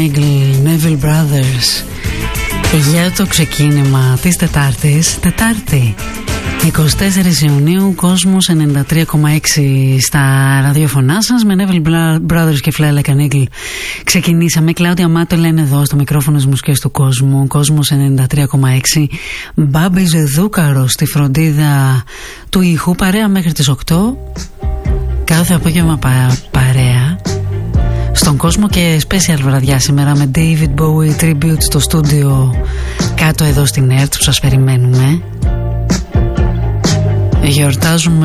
Neville Brothers για το ξεκίνημα της Τετάρτης, Τετάρτη 24 Ιουνίου, Κόσμος 93,6 στα ραδιοφωνά σας. Με Neville Brothers και Fly Like an Eagle ξεκινήσαμε. Κλάουδια Μάτολα είναι εδώ στο μικρόφωνο της μουσικής του κόσμου. Κόσμος 93,6. Μπάμπη Ζεδούκαρο στη φροντίδα του ήχου. Παρέα μέχρι τις 8. Κάθε απόγευμα παρέα στον κόσμο και special βραδιά σήμερα με David Bowie Tribute στο στούντιο κάτω εδώ στην ΕΡΤ που σας περιμένουμε. Γιορτάζουμε